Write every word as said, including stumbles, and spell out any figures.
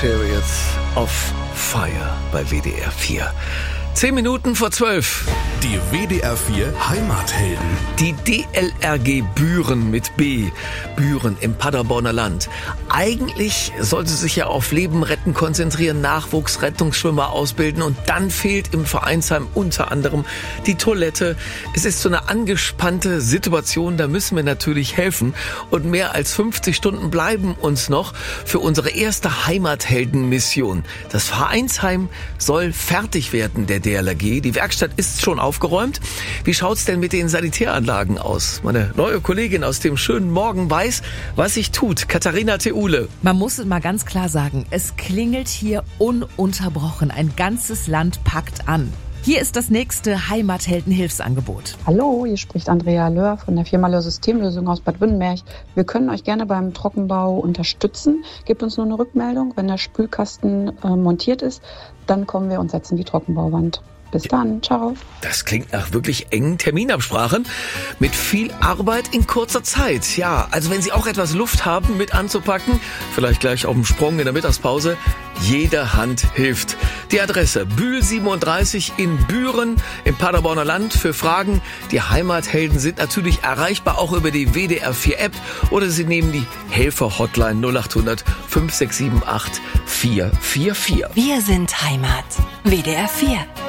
Chariots of Fire bei W D R vier. Zehn Minuten vor zwölf. Die W D R vier Heimathelden. Die D L R G Büren mit B. Büren im Paderborner Land. Eigentlich sollte sie sich ja auf Leben retten konzentrieren, Nachwuchsrettungsschwimmer ausbilden und dann fehlt im Vereinsheim unter anderem die Toilette. Es ist so eine angespannte Situation, da müssen wir natürlich helfen und mehr als fünfzig Stunden bleiben uns noch für unsere erste Heimatheldenmission. Das Vereinsheim soll fertig werden, der D L R G. Die Werkstatt ist schon aufgeräumt. Wie schaut's denn mit den Sanitäranlagen aus? Meine neue Kollegin aus dem schönen Morgen weiß, was sich tut. Katharina Theule. Man muss es mal ganz klar sagen, es klingelt hier ununterbrochen. Ein ganzes Land packt an. Hier ist das nächste Heimathelden-Hilfsangebot. Hallo, hier spricht Andrea Löhr von der Firma Löhr Systemlösung aus Bad Wünnenberg. Wir können euch gerne beim Trockenbau unterstützen. Gebt uns nur eine Rückmeldung, wenn der Spülkasten äh, montiert ist. Dann kommen wir und setzen die Trockenbauwand. Bis dann, ciao. Das klingt nach wirklich engen Terminabsprachen mit viel Arbeit in kurzer Zeit. Ja, also wenn Sie auch etwas Luft haben mit anzupacken, vielleicht gleich auf dem Sprung in der Mittagspause, jede Hand hilft. Die Adresse Bühl siebenunddreißig in Büren im Paderborner Land. Für Fragen, die Heimathelden sind natürlich erreichbar, auch über die W D R vier App oder Sie nehmen die Helfer-Hotline null acht hundert fünf sechs sieben acht vier vier vier. Wir sind Heimat. W D R vier.